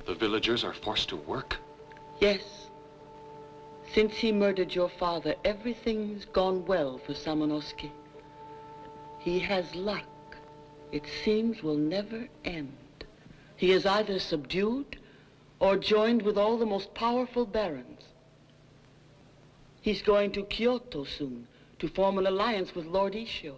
The villagers are forced to work? Yes. Since he murdered your father, everything's gone well for Samanosuke. He has luck. It seems will never end. He is either subdued or joined with all the most powerful barons. He's going to Kyoto soon to form an alliance with Lord Ishio.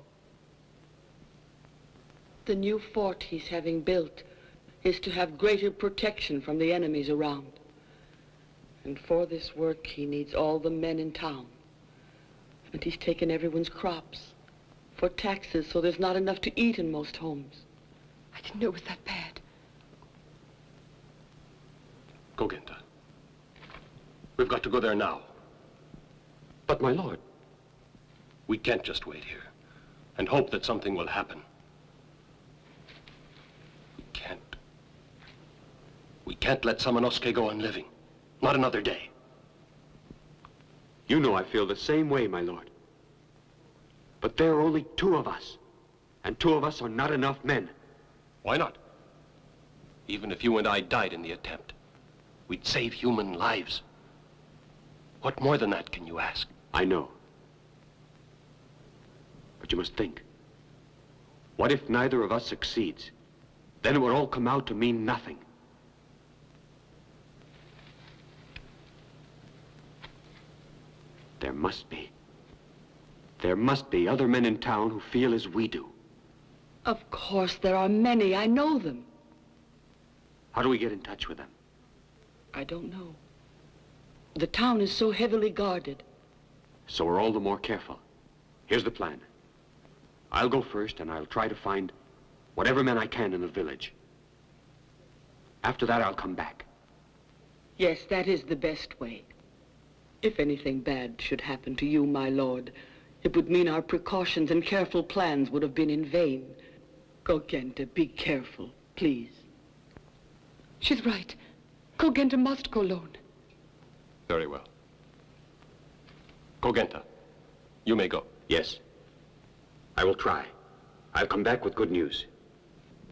The new fort he's having built is to have greater protection from the enemies around. And for this work, he needs all the men in town. And he's taken everyone's crops for taxes, so there's not enough to eat in most homes. I didn't know it was that bad. Go, Genta. We've got to go there now. But, my lord... We can't just wait here and hope that something will happen. We can't let Samanosuke go on living. Not another day. You know I feel the same way, my lord. But there are only 2 of us. And 2 of us are not enough men. Why not? Even if you and I died in the attempt, we'd save human lives. What more than that can you ask? I know. But you must think. What if neither of us succeeds? Then it would all come out to mean nothing. There must be other men in town who feel as we do. Of course, there are many. I know them. How do we get in touch with them? I don't know. The town is so heavily guarded. So we're all the more careful. Here's the plan. I'll go first, and I'll try to find whatever men I can in the village. After that, I'll come back. Yes, that is the best way. If anything bad should happen to you, my lord, it would mean our precautions and careful plans would have been in vain. Go, Genta, be careful, please. She's right. Genta must go alone. Very well. Genta, you may go. Yes. I will try. I'll come back with good news.